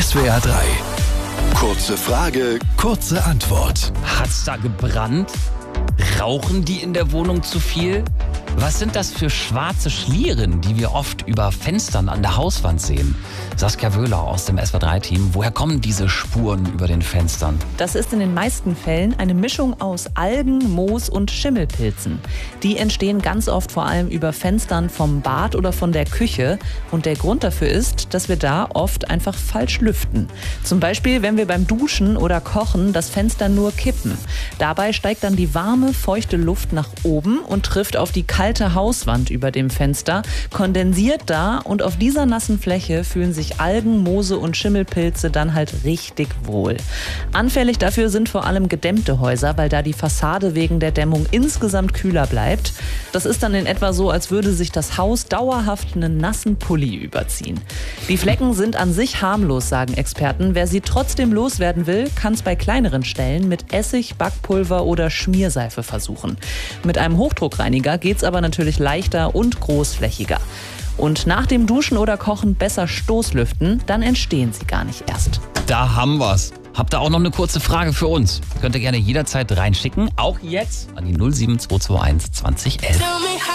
SWR 3. Kurze Frage, kurze Antwort. Hat's da gebrannt? Rauchen die in der Wohnung zu viel? Was sind das für schwarze Schlieren, die wir oft über Fenstern an der Hauswand sehen? Saskia Wöhler aus dem SWR3-Team. Woher kommen diese Spuren über den Fenstern? Das ist in den meisten Fällen eine Mischung aus Algen, Moos und Schimmelpilzen. Die entstehen ganz oft vor allem über Fenstern vom Bad oder von der Küche. Und der Grund dafür ist, dass wir da oft einfach falsch lüften. Zum Beispiel, wenn wir beim Duschen oder Kochen das Fenster nur kippen. Dabei steigt dann die warme, feuchte Luft nach oben und trifft auf die kalte Hauswand über dem Fenster, kondensiert da und auf dieser nassen Fläche fühlen sich Algen, Moose und Schimmelpilze dann halt richtig wohl. Anfällig dafür sind vor allem gedämmte Häuser, weil da die Fassade wegen der Dämmung insgesamt kühler bleibt. Das ist dann in etwa so, als würde sich das Haus dauerhaft einen nassen Pulli überziehen. Die Flecken sind an sich harmlos, sagen Experten. Wer sie trotzdem loswerden will, kann es bei kleineren Stellen mit Essig, Backpulver oder Schmierseife versuchen. Mit einem Hochdruckreiniger geht's aber natürlich leichter und großflächiger. Und nach dem Duschen oder Kochen besser Stoßlüften, dann entstehen sie gar nicht erst. Da haben wir's. Habt ihr auch noch eine kurze Frage für uns? Könnt ihr gerne jederzeit reinschicken, auch jetzt an die 07221 2011.